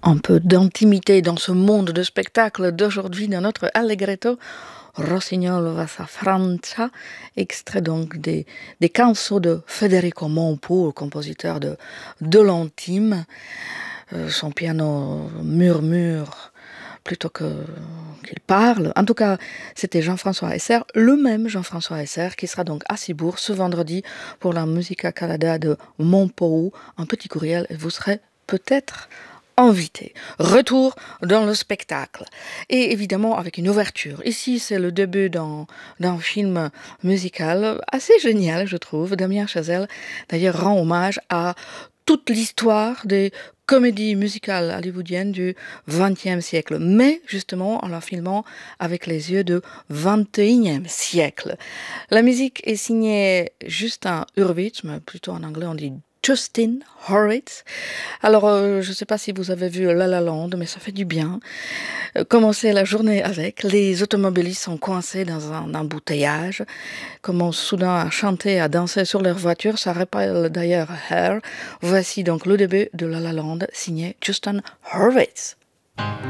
un peu d'intimité dans ce monde de spectacle d'aujourd'hui dans notre Allegretto. Rossignol va sa Francia, extrait donc des cansos de Federico Montpou, le compositeur de l'Antime. Son piano murmure plutôt qu'il parle. En tout cas, c'était Jean-François Esser, le même Jean-François Esser, qui sera donc à Cibourg ce vendredi pour la Musica Calada de Montpou, un petit courriel, et vous serez peut-être invité. Retour dans le spectacle. Et évidemment avec une ouverture. Ici, c'est le début d'un film musical assez génial, je trouve. Damien Chazelle, d'ailleurs, rend hommage à toute l'histoire des comédies musicales hollywoodiennes du XXe siècle, mais justement en la filmant avec les yeux du XXIe siècle. La musique est signée Justin Hurwitz, mais plutôt en anglais on dit Justin Hurwitz. Alors, je ne sais pas si vous avez vu La La Land, mais ça fait du bien. Commencer la journée avec. Les automobilistes sont coincés dans un embouteillage, commencent soudain à chanter, à danser sur leur voiture. Ça rappelle d'ailleurs Hair. Voici donc le début de La La Land, signé Justin Hurwitz.